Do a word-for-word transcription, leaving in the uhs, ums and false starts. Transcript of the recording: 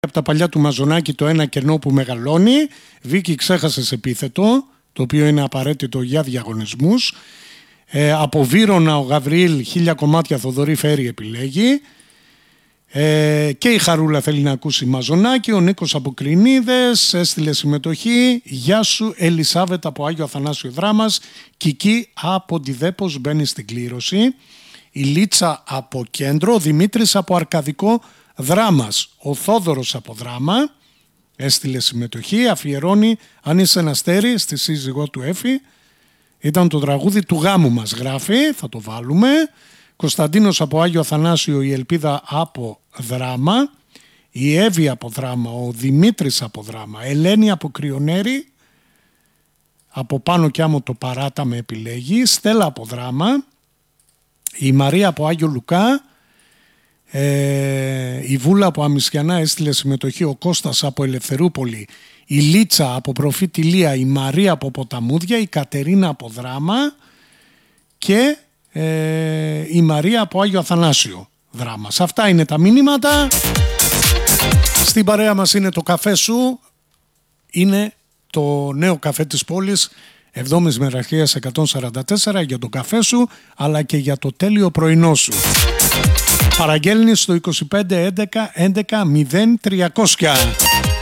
από τα παλιά του Μαζονάκη, το ένα κενό που μεγαλώνει. Βίκη, ξέχασες επίθετο, το οποίο είναι απαραίτητο για διαγωνισμούς. Ε, από Βύρωνα ο Γαβριήλ, χίλια κομμάτια Θοδωρή Φέρη επιλέγει. Ε, και η Χαρούλα θέλει να ακούσει Μαζονάκη. Ο Νίκος από Κρινίδες έστειλε συμμετοχή. Γεια σου Ελισάβετ από Άγιο Αθανάσιο Δράμας. Κική από Ντιδέπος μπαίνει στην κλήρωση. Η Λίτσα από Κέντρο. Ο Δημήτρης από Αρκαδικό Δράμας. Ο Θόδωρος από Δράμα έστειλε συμμετοχή. Αφιερώνει αν είσαι ένα αστέρι στη σύζυγό του Έφη. Ήταν το τραγούδι του γάμου μας, γράφει, θα το βάλουμε. Κωνσταντίνος από Άγιο Αθανάσιο, η Ελπίδα από Δράμα. Η Εύη από Δράμα, ο Δημήτρης από Δράμα. Ελένη από Κρυονέρη. Από Πάνω κι Άμμο το Παράτα με επιλέγει. Στέλλα από Δράμα. Η Μαρία από Άγιο Λουκά. Ε, η Βούλα από Αμισιανά έστειλε συμμετοχή. Ο Κώστας από Ελευθερούπολη. Η Λίτσα από Προφήτη Λία. Η Μαρία από Ποταμούδια. Η Κατερίνα από Δράμα. Και ε, η Μαρία από Άγιο Αθανάσιο Δράμας. Αυτά είναι τα μηνύματα. Στην παρέα μας είναι το καφέ σου. Είναι το νέο καφέ της πόλης, εβδόμης Μεραρχίας εκατόν σαράντα τέσσερα, για το καφέ σου αλλά και για το τέλειο πρωινό σου. Παραγγέλνεις στο είκοσι πέντε έντεκα έντεκα μηδέν τριακόσια.